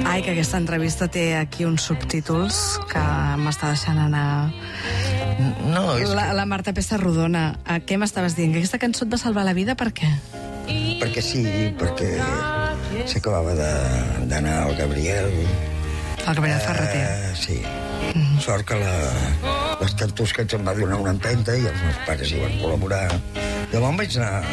Ai, que aquesta entrevista té aquí uns subtítols que m'està deixant anar... No, és La Marta Pessarrodona, què m'estaves dient? Que aquesta cançó et va salvar la vida, per què? perquè sí, perquè s'acabava d'anar al Gabriel. El Gabriel Ferreter. Sí. Sort que les Tartusquets em va donar una empenta i els meus pares hi van col·laborar. Llavors vaig anar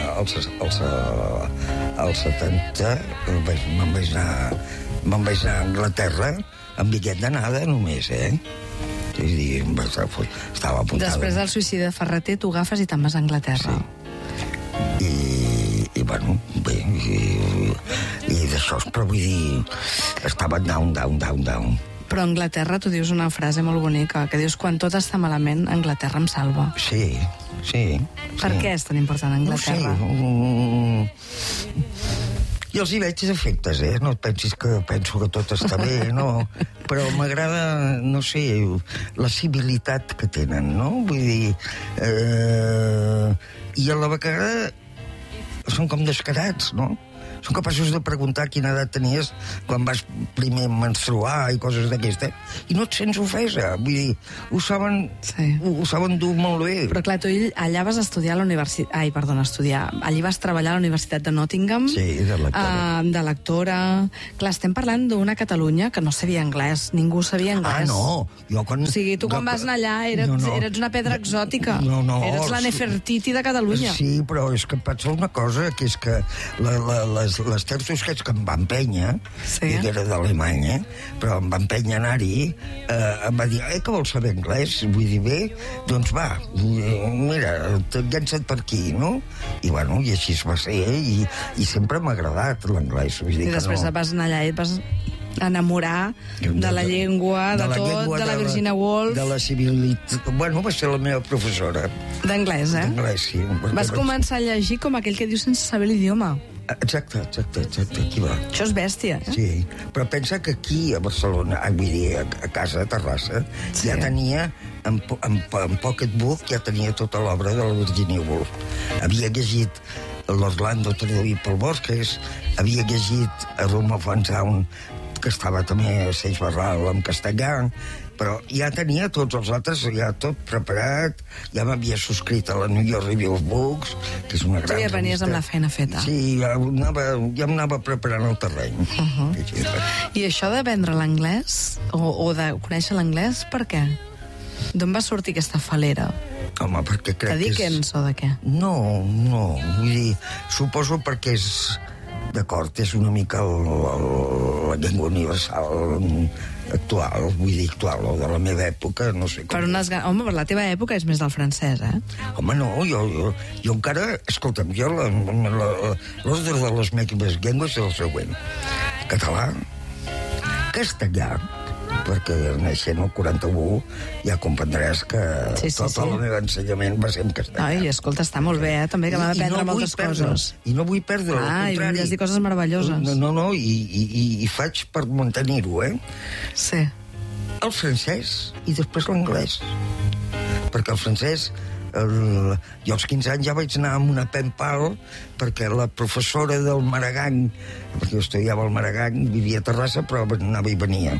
als 70, me'n vaig anar a Anglaterra amb bitllet d'anada només, És a dir, estava apuntada. Després del suïcidi de Ferreter, tu agafes i te'n vas a Anglaterra. Sí. I bueno, bé, i d'això, però vull dir, estava down. Però a Anglaterra tu dius una frase molt bonica, que dius, quan tot està malament, Anglaterra em salva. Sí. Per què és tan important Anglaterra? No sé, jo els hi veig efectes, no et pensis que penso que tot està bé, no, però m'agrada, no sé, la civilitat que tenen, no? Vull dir, i a la vegada són com descarats, no? Són capaços de preguntar quina edat tenies quan vas primer menstruar i coses d'aquestes, i no et sents ofesa. Vull dir, ho saben dur molt bé. Però clar, tu allà vas estudiar a la universitat... Allí vas treballar a la Universitat de Nottingham. Sí, de lectora. De lectora. Clar, estem parlant d'una Catalunya que no sabia anglès. Ningú sabia anglès. No. Jo quan... O sigui, tu quan vas anar allà eres una pedra exòtica. No. Eres la Nefertiti de Catalunya. Sí, però és que passa una cosa, que és que les Tartusquets que em van empènyer, que era d'Alemanya, però em van empènyer a anar-hi, em va dir, que vols saber anglès? Vull dir, bé, doncs va, mira, llença't per aquí, no? I bueno, i així va ser, i sempre m'ha agradat l'anglès. I després vas anar allà i et vas enamorar de la llengua, de tot, de la Virginia Woolf. De la civilitat. Bueno, va ser la meva professora. D'anglès, D'anglès, sí. Vas començar a llegir com aquell que diu sense saber l'idioma. Exacte, aquí va. Això és bèstia, Sí, però pensa que aquí a Barcelona, vull dir, a casa, a Terrassa, ja tenia, en Pocketbook, ja tenia tota l'obra de la Virginia Woolf. Havia llegit l'Orlando traduït pel Borges, havia llegit a Room of Unsound, que estava també a Seix Barral en castellà, però ja tenia tots els altres, ja tot preparat, ja m'havia subscrit a la New York Review of Books, que és una gran Tu ja venies amb la feina feta. Sí, ja em anava preparant el terreny. I això d'aprendre l'anglès, o de conèixer l'anglès, per què? D'on va sortir aquesta falera? Home, perquè crec de Dickens o de què? No, vull dir, suposo perquè és... D'acord, és una mica la llengua universal actual, vull dir actual, o de la meva època, no sé com. Home, per la teva època és més del francès, Home, no, jo encara... Escolta'm, jo l'ordre de les meves llengües és el següent. Català, castellà, perquè naixent el 41 ja comprendràs que tot el meu ensenyament va ser en castellà. Ai, escolta, està molt bé, també, que m'ha d'aprendre moltes coses. I no vull perdre, al contrari. I volies dir coses meravelloses. No, i faig per mantenir-ho, Sí. El francès i després l'anglès. Perquè el francès... Jo als 15 anys ja vaig anar amb una pen pal perquè la professora del Maragall, perquè jo estudiava al Maragall, vivia a Terrassa, però anava i venia,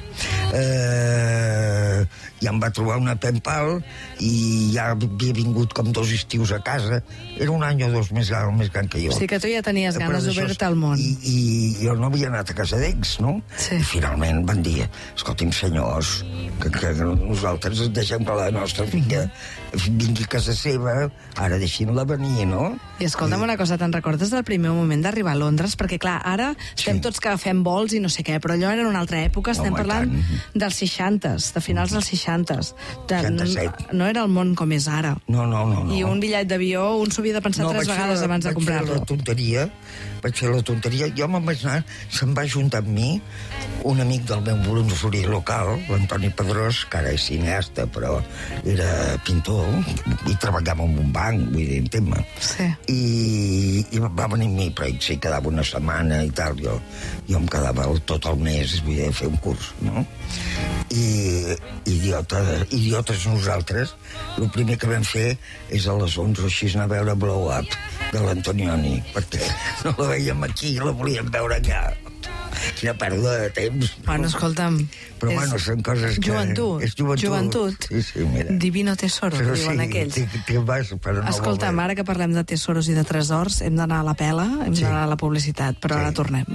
ja em va trobar una pen pal i ja havia vingut com 2 estius a casa. Era un any o 2 més gran que jo. O sigui que tu ja tenies ganes d'obrir-te al món. I jo no havia anat a casa d'ells, no? Sí. I finalment van dir, escolti'm, senyors, que nosaltres deixem que la nostra filla vingui a casa seva, ara deixin-la venir, no? I escolta'm una cosa, te'n recordes del primer moment d'arribar a Londres? Perquè, clar, ara estem tots que agafem vols i no sé què, però allò era en una altra època, estem parlant dels 60s, de finals dels 60s. 67. No era el món com és ara. No. I un bitllet d'avió, un s'ho havia de pensar 3 vegades abans de comprar-lo. Vaig fer la tonteria. Jo me'n vaig anar, se'n va juntar amb mi un amic del meu voluntari local, l'Antoni Pedrós, que ara és cineasta, però era pintor, i treballava en un banc, vull dir, en tema. Sí. I va venir amb mi, però ell s'hi quedava una setmana i tal, jo em quedava tot el mes, vull dir, fer un curs, no? I idiotes nosaltres, el primer que vam fer és a les 11 o així anar a veure Blow Up de l'Antonioni, perquè no la veiem aquí, la volíem veure allà. Quina pèrdua de temps. Bueno, escolta'm... Però bueno, són coses que... Joventut. És joventut. Sí, mira. Divino tesoro, Però diuen aquells. Escolta'm, ara que parlem de tesoros i de tresors, hem d'anar a la pela, hem d'anar a la publicitat, però ara tornem.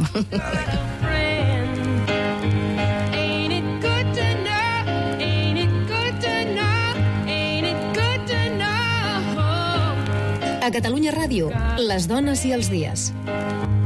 A Catalunya Ràdio, les dones i els dies.